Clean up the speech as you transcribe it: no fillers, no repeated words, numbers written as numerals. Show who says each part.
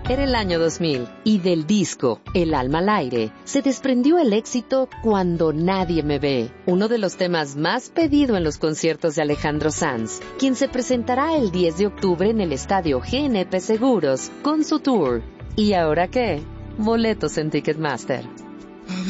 Speaker 1: Era el año 2000 y del disco El alma al aire se desprendió el éxito Cuando nadie me ve, uno de los temas más pedido en los conciertos de Alejandro Sanz, quien se presentará el 10 de octubre en el estadio GNP Seguros con su tour. ¿Y ahora qué? Boletos en Ticketmaster.